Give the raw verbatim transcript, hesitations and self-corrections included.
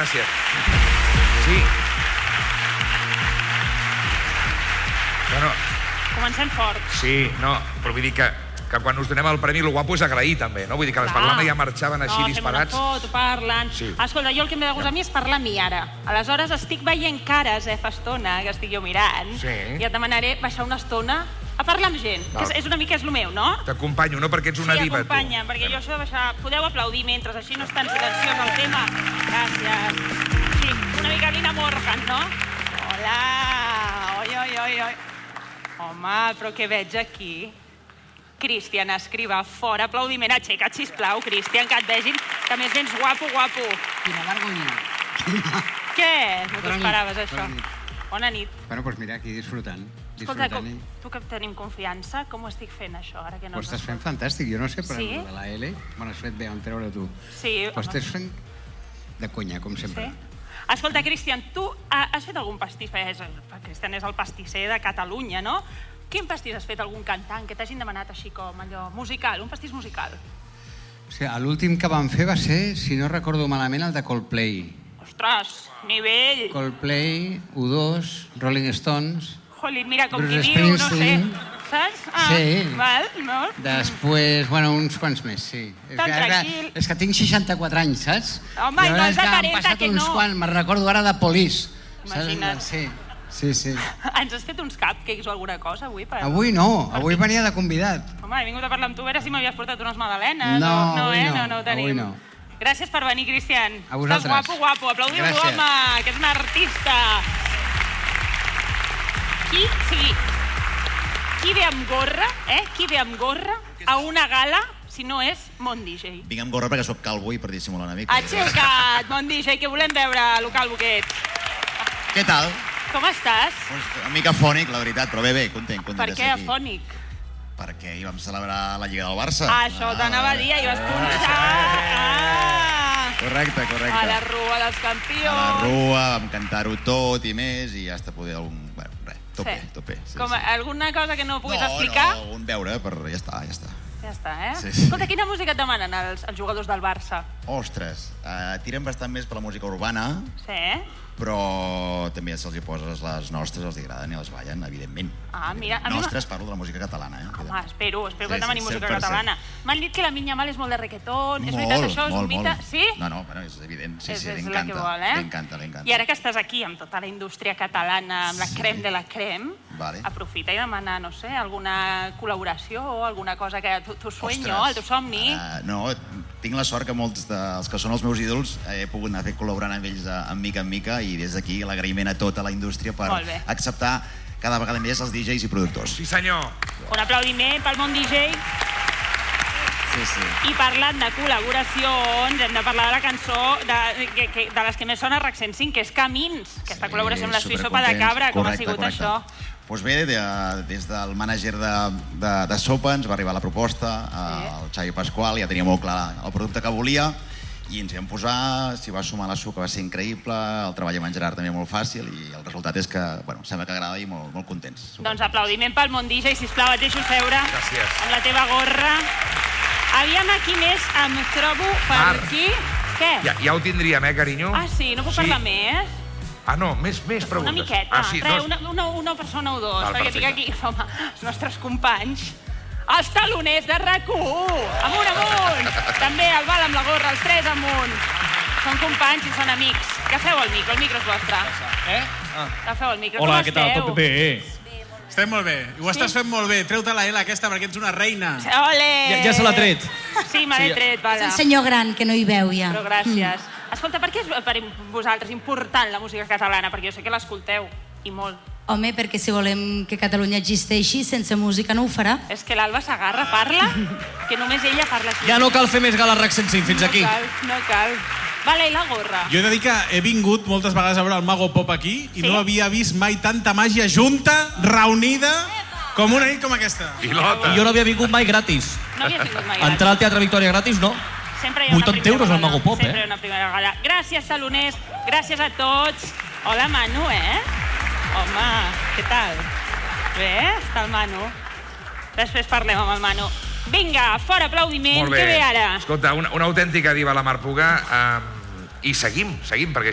gràcies. Sí. Bueno... Comencem fort. Sí, no, però vull dir que, que quan us donem el premi, el guapo és agrair, també, no? Vull dir que les parlames ja marxaven així no, disparats. No, fem una foto, parlen... Sí. Escolta, jo el que em ve de gust a mi és parlar amb mi ara. Aleshores estic veient cares, eh, fa estona, que estic jo mirant. Sí. I et demanaré baixar una estona a parlar amb gent, que és, és una mica és el meu, no? T'acompanyo, no perquè ets una sí, diva, tu. Sí, acompanya, perquè jo això de baixar... Podeu aplaudir mentre, així no és tan silenciós el tema. Gràcies. Sí, una mica Lina Morgan, no? Hola! Oi, oi, oi, oi. Home, però què veig aquí? Cristian Escrivà, fora, aplaudiment, aixeca't, sisplau, Cristian, que et vegin, que a més vens guapo, guapo. Quina vergonya. Què? No t'ho esperaves, això? Bona nit. Bueno, doncs mira, aquí disfrutant. Escolta, tu que tenim confiança, com ho estic fent, això? Ho estàs fent fantàstic, jo no sé, però de la L me n'has fet bé en treure tu. Sí. Ho estàs fent de conya, com sempre. Sí? Escolta, Cristian, tu has fet algun pastís? Cristian és el pastisser de Catalunya, no? Quin pastís has fet? Algun cantant que t'hagin demanat així com allò musical, un pastís musical? O sigui, l'últim que vam fer va ser, si no recordo malament, el de Coldplay. Ostres, nivell! Coldplay, U dos, Rolling Stones... Jolín, mira, com qui diu, no sé... Saps? Ah, sí. Val, no? Després, bueno, uns quants més, sí. Tan tranquil. És que tinc seixanta-quatre anys, saps? Home, i no és de quaranta, que no. Quants, me'n recordo ara de Police. Imagina't. Sí, sí, sí. Ens has fet uns cupcakes o alguna cosa avui? Per... Avui no, avui venia de convidat. Home, he vingut a parlar amb tu, a veure si m'havies portat unes magdalenes. No, no, avui eh? no, no, no ho tenim. avui no. Gràcies per venir, Cristian. A vosaltres. Estàs guapo, guapo. Aplaudiu-lo, home, que és un artista. Qui, sí, qui ve amb gorra, eh? Qui ve amb gorra a una gala si no és Mon D J? Vinc amb gorra perquè soc calvo i per dissimular una mica. Aixeca't, Mon D J, que volem veure el calvo que ets. Què tal? Com estàs? Pues una mica afònic, la veritat, però bé, bé, content, content per de què ser aquí. afònic? Perquè hi vam celebrar la Lliga del Barça. Ah, això ah, t'anava a dir, ahir vas punxar. Ah. Correcte, correcte. A la Rua dels Campions. A la Rua, vam cantar-ho tot i més, i ja està poder algun... Bueno, res, tope, sí. tope. Sí, Com, sí. Alguna cosa que no puguis no, explicar? No, un veure, però ja està, ja està. Ja està, eh? Sí, sí. Escolta, quina música et demanen els, els jugadors del Barça? Ostres, uh, tiren bastant més per la música urbana, sí. Però també se'ls hi poses les nostres, els agraden i les ballen, evidentment. Ah, mira... Nostres, parlo de la música catalana, eh? Home, espero, espero que sí, demani sí, música cent per cent. catalana. M'han dit que la Minya Mal és molt de reggaeton, és molt, veritat això? És molt, un mite? molt. Sí? No, no, bueno, és evident, sí, és, sí, és l'encanta, vol, eh? l'encanta, l'encanta. I ara que estàs aquí amb tota la indústria catalana, amb la Sí. crem de la crem, vale. Aprofita i demana, no sé, alguna col·laboració o alguna cosa que tu, tu sueño, el teu somni. Uh, no, tinc la sort que molts dels que són els meus ídols he pogut anar col·laborant amb ells en mica en mica i des d'aquí l'agraïment a tota la indústria per acceptar cada vegada més els D Js i productors. Sí, senyor. Un aplaudiment pel Mon D J. Sí, sí. I parlant de col·laboracions, hem de parlar de la cançó de, que, que, de les que més sona RAC cent cinc, que és Camins, aquesta sí, col·laboració amb la Suïssa Sopa de Cabra. Com correcte, ha sigut correcte. això? Doncs bé, de, des del mànager de, de, de Sopa ens va arribar la proposta, sí. El Xavi Pasqual ja tenia molt clar el producte que volia i ens hi vam posar, s'hi va sumar la suca, va ser increïble, el treball amb en Gerard també molt fàcil i el resultat és que, bueno, sembla que agrada i molt, molt contents. Doncs aplaudiment pel Mon D J, sisplau, et deixo seure. Gràcies. Amb la teva gorra. Aviam aquí més em trobo per Mar. aquí. Què? Ja, ja ho tindríem, eh, carinyo? Ah, sí? No puc Sí. parlar més? Ah, no, més, més preguntes. Una miqueta. Ah, sí, Res, dos. una, una, una persona o dos, Val, perquè tinc perfecte. aquí home, els nostres companys. Els taloners de RAC u! Amunt, amunt! També el Val amb la gorra, els tres amunt. Són companys i són amics. Agafeu el micro, el micro és vostre. Eh? Ah. Agafeu el micro. Hola, Com què tal? esteu? Tot bé? Estem molt bé. Ho estàs fent molt bé. Treu-te la L aquesta perquè ets una reina. Ole! Ja, ja se l'ha tret. Sí, me l'he tret, És Vala. un senyor gran que no hi veu ja. Però gràcies. Escolta, per què és per vosaltres important la música catalana? Perquè jo sé que l'escolteu, i molt. Home, perquè si volem que Catalunya existeixi, sense música no ho farà. És que l'Alba Sagarra parla, que només ella parla així. Ja no cal fer més gala RAC cent cinc, fins aquí. No cal, no cal. Vale, i la gorra? Jo he de dir que he vingut moltes vegades a veure el Mago Pop aquí i Sí? no havia vist mai tanta màgia junta, reunida, com una nit com aquesta. Pilota. I jo no havia vingut mai gratis. No havies vingut mai. Entrar al Teatre Victòria gratis, no. Sempre hi ha una vuitanta primera euros al gala. Mago Pop, Sempre hi eh? ha una primera gala. Gràcies, taloners. Gràcies a tots. Hola, Manu, eh? Home, què tal? Bé, està el Manu. Després parlem amb el Manu. Vinga, fora aplaudiment. Molt bé. Què ve ara? Escolta, una, una autèntica diva, la Mar Puga. Um, I seguim, seguim, perquè